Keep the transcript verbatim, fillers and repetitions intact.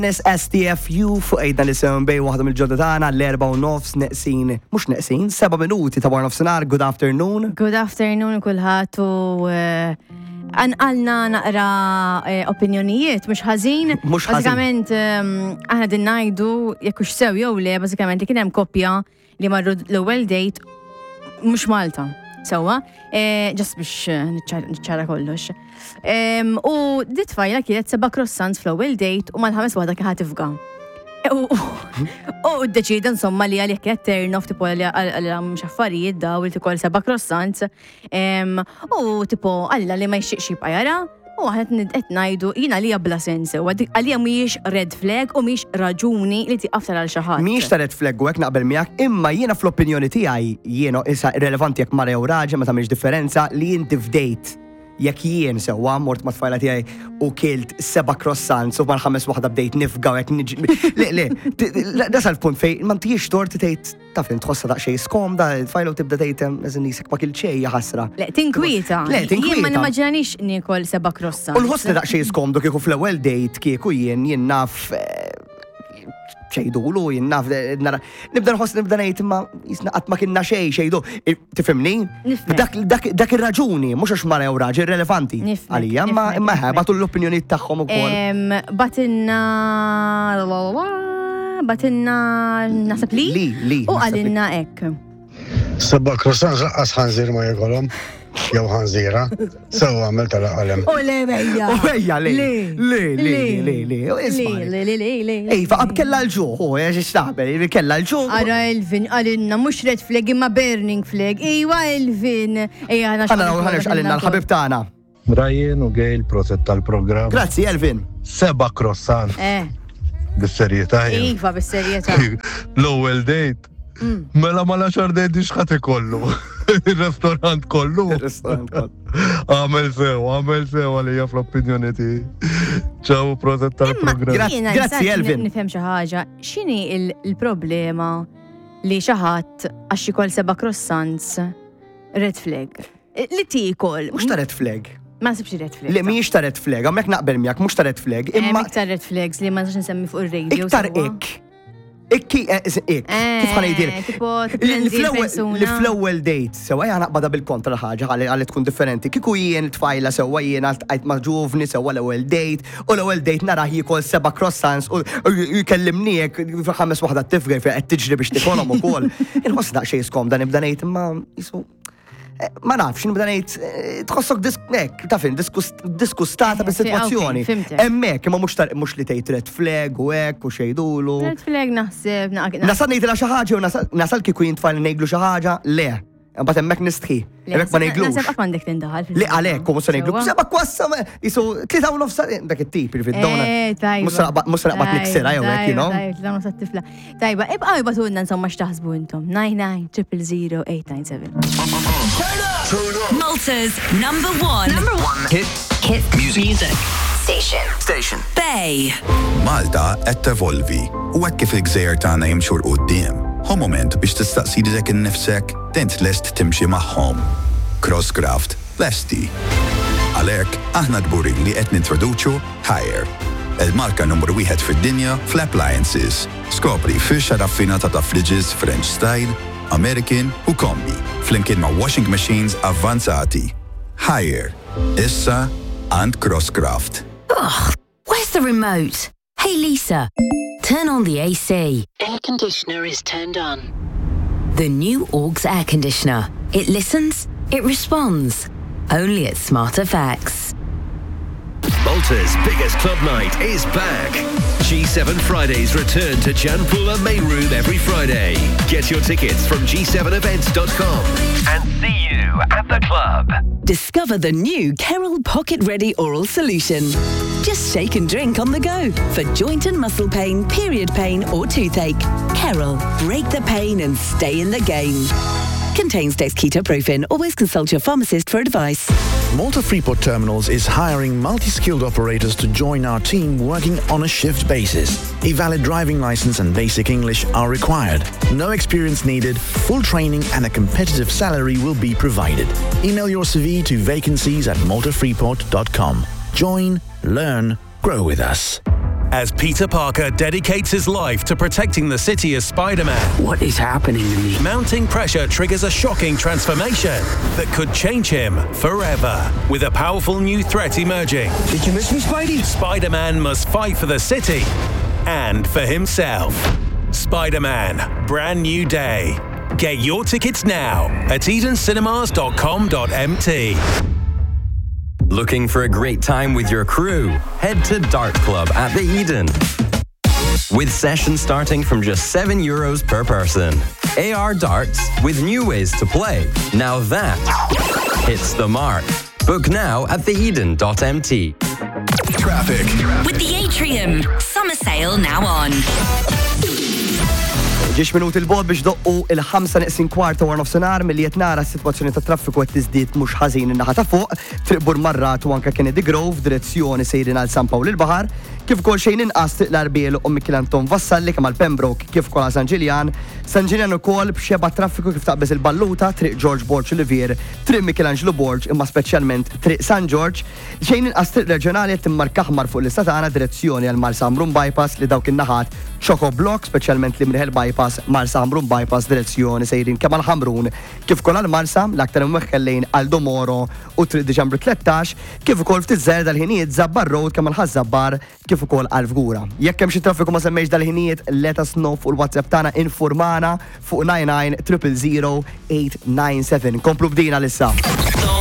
S T F U fuq ejda nisim bej waħda mill-ġodda tagħna l-erba' u nofs neqsin, mhux neqsin, seba' minuti ta' war nofsinhar. Good afternoon. Good afternoon kulħadd u għanqalna naqra opinjonijiet mhux ħażin. Mhux ħażin. Bażikament aħna din ngħidu jekk hux sew jew le, bażikament li kien hemm koppja li marru l-ewwel date mhux Malta. Sewwa, ġast biex niċċara kollox. U dit tfajla kienet seba' croissants fl-ewwel date u mal-ħames waħda kien ħatifga. U d-deċida insomma li għalih kienet turn off tipo għal mhux affarijiet daw li tikol seba' croissants. U tipo għalla li ma jxieqx jibqa' jara. U għahet qed ngħidu jiena għalija bla sens, għalija mhijiex red flag u mhix raġuni li tiqaf tara l xi ħadd. Mhijiex ta' red flag u hekk naqbel miegħek, imma jiena fl-opinjoni tiegħi jiena issa irrelevanti jekk mara jew raġel ma tagħmilx differenza li inti f'dejt jekk jien sewwa mort ma' tfajla tiegħi u kilt seba' croissants u mal-ħames waħda bdejt nifga hekk niġi. Le, le, dasal punt fejn ma ntijiex torti tgħid taf li tħossha daqsxejn skomda, tfajla u tibda tgħidhem eżin isek ma kil xejn ħasra. Le, tinkwieta. Le, tinkwieta. Jien ma nimmaġinix nikol seba' croissants. U nħossni daqsxejn skomdu kieku fl-ewwel date kieku jien jien naf xejdulu, jien naf nibda nħoss nibda ngħid imma jisna qatt ma kienna xejn xejdu. Tifhimni? Dak ir-raġuni mhux għax mara jew raġel relevanti għalija, imma ħabatu l-opinjonijiet tagħhom ukoll. Batinna batinna nasab li? Li, li. U għalinna hekk. Seba' croissants laqqas ħanżir ma jagħkolhom. Jew ħanżira, sewa għamel tal-qalem. U le bejja. U bejja li. Li, li, li, li, li. Li, li, li, li. Ej, faqab kella l-ġuħ, u għax istaħbel, kella l-ġuħ. Ara Elvin, għalinna, mux red flag, imma burning flag. Iwa Elvin. Ej, għana xaħna. Għana għalinna l-ħabib tagħna. Rajjen u Gail, proset tal-program. Grazzi, Elvin. Seba' croissant. Eh. Bis-serjetà. Iva, bis-serjetà. L-ewwel date. Mela ma laxar date x'ħadd ikollu. Il-restorant kollu. Il-restorant kollu. Għamel sew, għamel sew għalija fl-opinjoni tiegħi. Ċaw proset tal-programm. Grazzi, Elvin. Nifhem xi ħaġa. X'inhi il-problema li xi ħadd għax ikol seba' croissants red flag? Li tikol. Mhux ta' red flag. Ma nsibx red flag. Li mhijiex ta' red flag, hemmhekk naqbel miegħek mhux ta' red flag. Imma iktar red flags li ma nistax nsemmi fuq ir-radio. Iktar ik. Ikki, ik, kif ħana jidir? Li fl-ewwel date, sewa jgħana naqbada bil-kontra ħaġa għalli tkun differenti. Kiku jien tfajla sewa jien għajt maġuvni sewa l-ewwel date, u l-ewwel date nara jikol seba' croissants u jkellimniek ħames waħda tifgħi fejn qed tiġri biex tikolhom ukoll. Inħoss daqsxejn skomda nibda ngħid imma jisu ma nafx nibda ngħid tħossok tafin diskustata bis-sitwazzjoni. Hemmhekk imma mhux li tgħid red flag u hekk u xejdulu. Red flag naħseb Nasal ngħidilha xi ħaġa u nasal kieku jien tfal ngħidlu xi ħaġa, le. Imbagħad hemmhekk nistħi. Hemmhekk ma ngħidlux. Naħseb qatt m'għandek tindaħal. Le għalhekk u mhux se ngħidlu. Seba' kwassa jisu tlieta u nofs dak it-tip il-fid-dawna. Mhux se naqbad niksirha jew hekk, you know? Tlieta u nofs tifla. Tajba, ibqa' jibgħatulna insomma x'taħsbu intom. nine nine triple zero eight nine seven. Malta's number one. Number one. Hit. Hit music. Station. Station. Bay. Malta qed tevolvi u hekk kif il-gżejjer tagħna jimxu l quddiem. Hu moment biex tistaqsi lilek innifsek dent lest timxi magħhom. Crosscraft lesti. Għalhekk aħna kburin li qed nintroduċu Haier, il-marka numru wieħed fid-dinja fl-appliances. Skopri firxa raffinata ta' fridges French style, American u kombi, flimkien ma' washing machines avvanzati. Haier, issa and Crosscraft. Ugh, where's the remote? Hey Lisa, turn on the A C. Air conditioner is turned on. The new Augs air conditioner. It listens, it responds. Only at Smart Effects. Malta's biggest club night is back. G seven Fridays return to Janpula Main Room every Friday. Get your tickets from g seven events dot com and see you at the club. Discover the new Kerrol Pocket Ready Oral Solution. Just shake and drink on the go for joint and muscle pain, period pain or toothache. Kerrol, break the pain and stay in the game. Contains dexketoprofen. Always consult your pharmacist for advice. Malta Freeport Terminals is hiring multi-skilled operators to join our team working on a shift basis. A valid driving license and basic English are required. No experience needed, full training and a competitive salary will be provided. Email your C V to vacancies at malta freeport dot com. Join, learn, grow with us. as Peter Parker dedicates his life to protecting the city as Spider-Man. What is happening to me? Mounting pressure triggers a shocking transformation that could change him forever. With a powerful new threat emerging. Did you miss me, Spidey? Spider-Man must fight for the city and for himself. Spider-Man, Brand New Day. Get your tickets now at eden cinemas dot com dot m t. Looking for a great time with your crew? Head to Dart Club at the Eden. With sessions starting from just seven euros per person. A R darts with new ways to play. Now that hits the mark. Book now at the eden dot m t. Traffic. With the Atrium, summer sale now on. Ġiex minuti l-bod biex doqqu il-ħamsa neqsin kwarta war nofsinhar milli qed nara s-sitwazzjoni ta' traffiku qed tiżdied mhux ħażin in-naħa ta' fuq, triq Burmarrat u anke Kennedy Grove direzzjoni sejrin għal San Pawl il-Baħar, kif ukoll xejn inqas triq l-Arbiel u Michel Anton Vassalli kemm għal Pembroke kif ukoll għal San Ġiljan, San Ġiljan ukoll b'xeba traffiku kif taqbeż il-Balluta, triq George Borg Olivier, triq Michelangelo Borg imma speċjalment triq San George, xejn inqas triq reġjonali qed timmarka aħmar fuq l-istat tagħna direzzjoni għal Marsa Amrun Bypass li dawk in-naħat Choco Block, speċjalment li Mriħel Bypass, Marsa Amrun Bypass direzzjoni sejrin kemm għal Ħamrun kif ukoll għal Marsa l-aktar imweħħel lejn Aldo Moro u triq Diċembru tlettax kif ukoll ftit żgħar dal-ħinijiet Zabbar Road kemm għal Ħażabbar kif ukoll għal Fgura. Jekk hemm xi traffiku ma semmejx dal-ħinijiet let us know fuq il-WhatsApp tagħna infurmana fuq nine nine zero zero zero eight nine seven. Komplu bdina lissa.